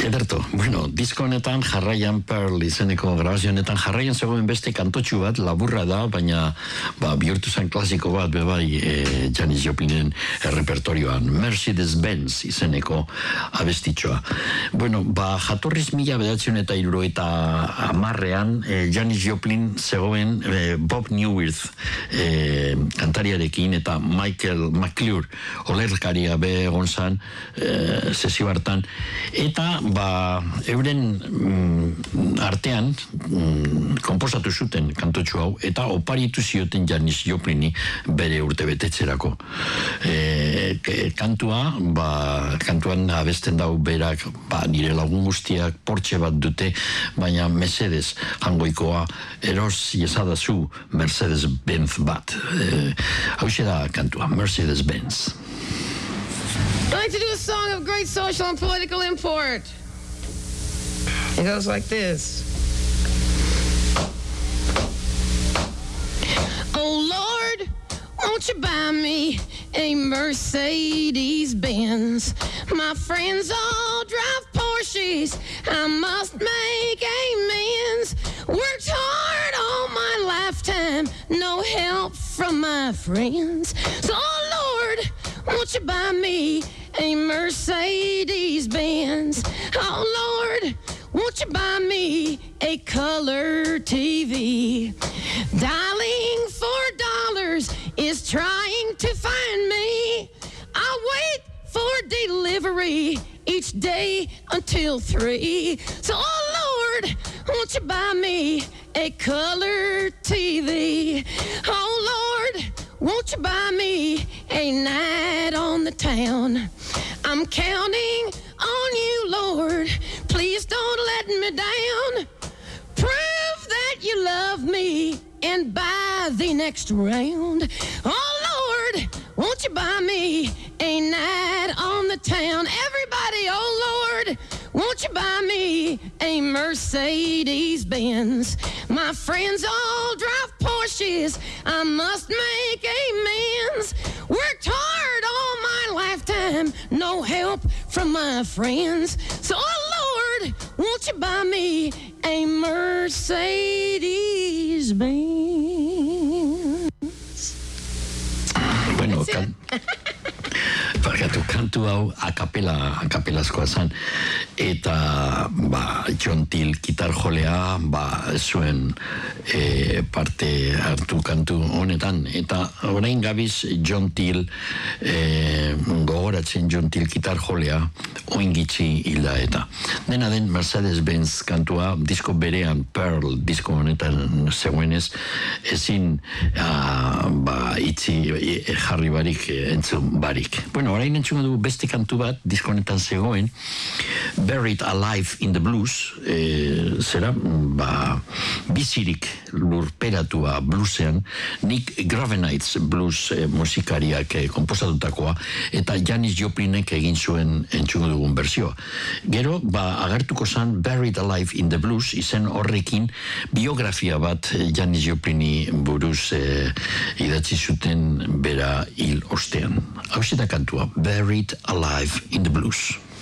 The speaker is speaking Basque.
Ederto, bueno, disko honetan jarraian Pearl izeneko grabazio honetan jarraian zegoen beste kantotxu bat, laburra da, baina bihurtu zen klasiko bat, bebai, Janis Joplinen repertorioan, Mercedes-Benz izeneko abestitxoa. Bueno, jatorriz 1970ean, Janis Joplin zegoen Bob Newirth kantariarekin eta Michael McClure olerkaria be egon zan sesio hartan, eta euren artean konposatu zuten kantotxu hau, eta oparitu zioten Janis Joplini bere urte betetzerako. Kantuan abesten dau berak, nire lagun guztiak Porsche bat dute, baina Mercedes hangoikoa eros iezadazu Mercedes-Benz bat. Hau da kantua, Mercedes-Benz. I'd like to do a song of great social and political import. It goes like this. Oh Lord, won't you buy me a Mercedes-Benz? My friends all drive Porsches, I must make amends. Worked hard all my lifetime, no help from my friends. So Lord, won't you buy me a Mercedes-Benz? Oh Lord, won't you buy me a color TV? Dialing $4 is trying to find me. I wait for delivery each day until 3. So oh Lord, won't you buy me a color TV? Oh Lord, won't you buy me a night on the town? I'm counting on you, Lord. Please don't let me down. Prove that you love me and buy the next round. Oh, Lord, won't you buy me a night on the town? Everybody, oh, Lord, won't you buy me a Mercedes-Benz? My friends all drive Porsches, I must make amends. Worked hard all my lifetime, no help from my friends. So, oh Lord, won't you buy me a Mercedes-Benz? Bueno, kantu hau akapelazkoa zan, eta John Till gitar jolea zuen parte hartu kantu honetan, eta orain gabiz John Till gogoratzen John Till gitar jolea oingitzi hilda, eta dena den Mercedes-Benz kantua disko berean Pearl disko honetan zegoenez ezin itzi jarri barik entzun barik. Bueno, orain entzun dugu beste kantu bat disko honetan zegoen, Buried Alive in the Blues, zera bizirik lurperatua bluesean, Nick Gravenites blues musikariak komposatutakoa, eta Janis Joplinek egin zuen entzun dugun berzioa. Gero, agertuko zan Buried Alive in the Blues izen horrekin biografia bat Janis Joplini buruz idatzi zuten bera hil ostean. Hau da kantua, Buried Alive in the Blues.